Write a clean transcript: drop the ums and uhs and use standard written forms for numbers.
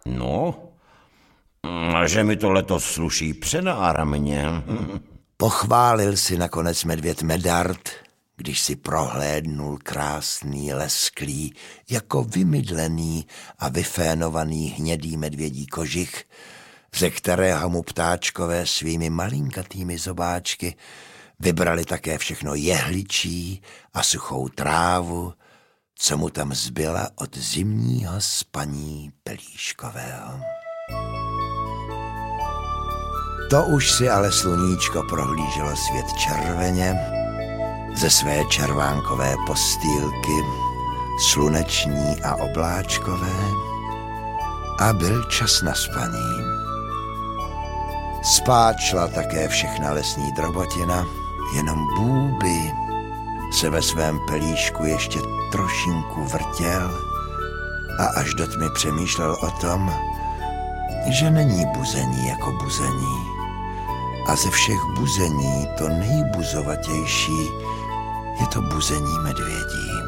No, a že mi to letos sluší předármě. Pochválil si nakonec medvěd Medard, když si prohlédnul krásný, lesklý, jako vymydlený a vyfénovaný hnědý medvědí kožich, ze kterého mu ptáčkové svými malinkatými zobáčky vybrali také všechno jehličí a suchou trávu, co mu tam zbyla od zimního spaní pelíškového. To už si ale sluníčko prohlíželo svět červeně ze své červánkové postýlky, sluneční a obláčkové, a byl čas na spaní. Spát šla také všechna lesní drobotina, jenom Bůby se ve svém pelíšku ještě trošinku vrtěl a až do tmy přemýšlel o tom, že není buzení jako buzení a ze všech buzení to nejbuzovatější je to buzení medvědí.